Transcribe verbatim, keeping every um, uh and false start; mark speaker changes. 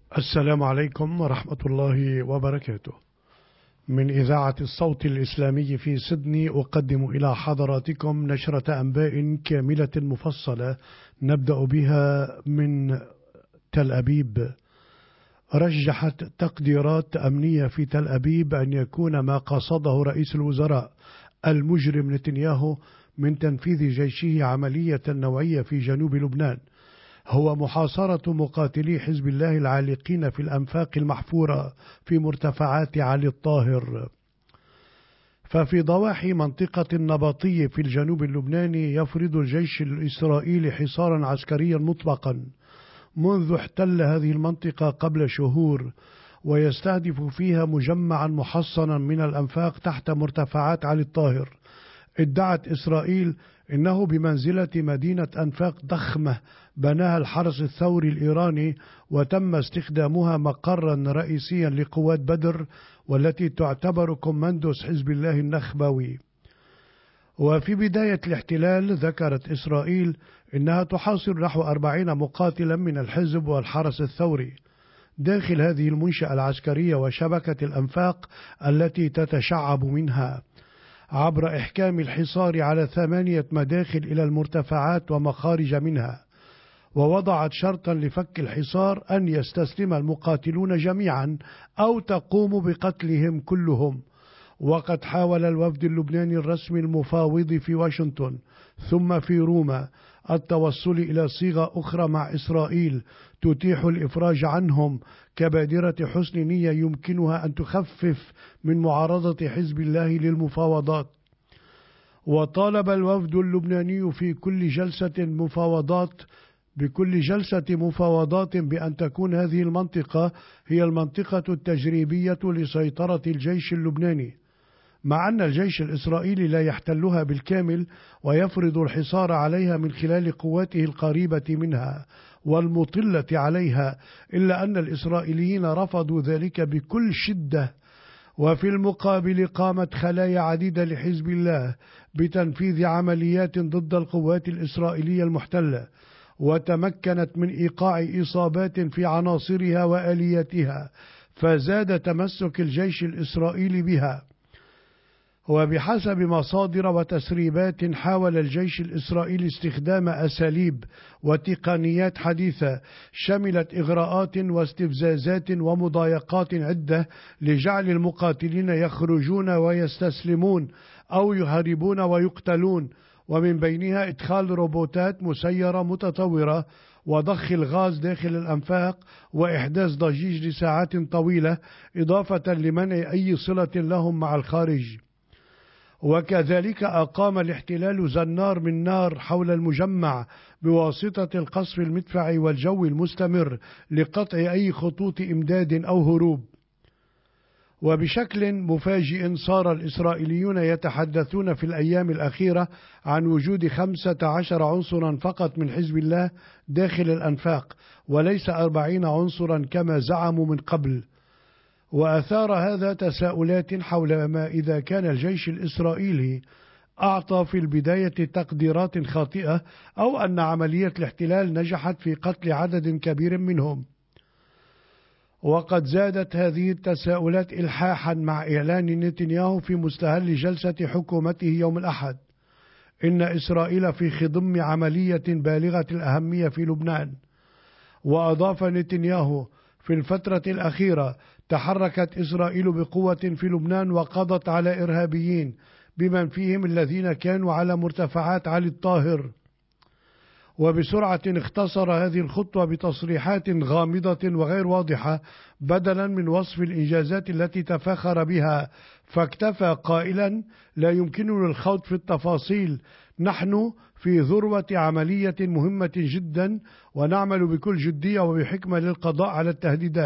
Speaker 1: السلام عليكم ورحمة الله وبركاته. من إذاعة الصوت الإسلامي في سيدني أقدم إلى حضراتكم نشرة أنباء كاملة مفصلة نبدأ بها من تل أبيب. رجحت تقديرات أمنية في تل أبيب أن يكون ما قصده رئيس الوزراء المجرم نتنياهو من تنفيذ جيشه عملية نوعية في جنوب لبنان هو محاصرة مقاتلي حزب الله العالقين في الأنفاق المحفورة في مرتفعات علي الطاهر. ففي ضواحي منطقة النبطي في الجنوب اللبناني يفرض الجيش الإسرائيلي حصارا عسكريا مطلقا منذ احتل هذه المنطقة قبل شهور، ويستهدف فيها مجمعا محصنا من الأنفاق تحت مرتفعات علي الطاهر. ادعت إسرائيل إنه بمنزلة مدينة أنفاق ضخمة بناها الحرس الثوري الإيراني وتم استخدامها مقرا رئيسيا لقوات بدر والتي تعتبر كوماندوس حزب الله النخبوي. وفي بداية الاحتلال ذكرت إسرائيل إنها تحاصر نحو أربعين مقاتلا من الحزب والحرس الثوري داخل هذه المنشأة العسكرية وشبكة الأنفاق التي تتشعب منها عبر إحكام الحصار على ثمانية مداخل إلى المرتفعات ومخارج منها، ووضعت شرطا لفك الحصار أن يستسلم المقاتلون جميعا أو تقوم بقتلهم كلهم. وقد حاول الوفد اللبناني الرسمي المفاوض في واشنطن ثم في روما التوصل إلى صيغة أخرى مع إسرائيل تتيح الإفراج عنهم كبادرة حسن نية يمكنها أن تخفف من معارضة حزب الله للمفاوضات. وطالب الوفد اللبناني في كل جلسة مفاوضات بكل جلسة مفاوضات بأن تكون هذه المنطقة هي المنطقة التجريبية لسيطرة الجيش اللبناني، مع أن الجيش الإسرائيلي لا يحتلها بالكامل ويفرض الحصار عليها من خلال قواته القريبة منها والمطلة عليها، إلا أن الإسرائيليين رفضوا ذلك بكل شدة. وفي المقابل قامت خلايا عديدة لحزب الله بتنفيذ عمليات ضد القوات الإسرائيلية المحتلة، وتمكنت من إيقاع إصابات في عناصرها وآلياتها، فزاد تمسك الجيش الإسرائيلي بها. وبحسب مصادر وتسريبات حاول الجيش الإسرائيلي استخدام أساليب وتقنيات حديثة شملت إغراءات واستفزازات ومضايقات عدة لجعل المقاتلين يخرجون ويستسلمون أو يهربون ويقتلون، ومن بينها إدخال روبوتات مسيرة متطورة وضخ الغاز داخل الأنفاق وإحداث ضجيج لساعات طويلة إضافة لمنع أي صلة لهم مع الخارج. وكذلك أقام الاحتلال زنار من نار حول المجمع بواسطة القصف المدفعي والجوي المستمر لقطع أي خطوط إمداد أو هروب. وبشكل مفاجئ صار الإسرائيليون يتحدثون في الأيام الأخيرة عن وجود خمسة عشر عنصرا فقط من حزب الله داخل الأنفاق وليس أربعين عنصرا كما زعموا من قبل. وأثار هذا تساؤلات حول ما إذا كان الجيش الإسرائيلي أعطى في البداية تقديرات خاطئة أو أن عملية الاحتلال نجحت في قتل عدد كبير منهم. وقد زادت هذه التساؤلات إلحاحا مع إعلان نتنياهو في مستهل جلسة حكومته يوم الأحد إن إسرائيل في خضم عملية بالغة الأهمية في لبنان. وأضاف نتنياهو: في الفترة الأخيرة تحركت إسرائيل بقوة في لبنان وقضت على إرهابيين بمن فيهم الذين كانوا على مرتفعات علي الطاهر. وبسرعة اختصر هذه الخطوة بتصريحات غامضة وغير واضحة بدلا من وصف الإنجازات التي تفاخر بها، فاكتفى قائلا: لا يمكننا الخوض في التفاصيل، نحن في ذروة عملية مهمة جدا ونعمل بكل جدية وبحكمة للقضاء على التهديدات.